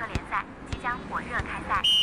联赛即将火热开赛。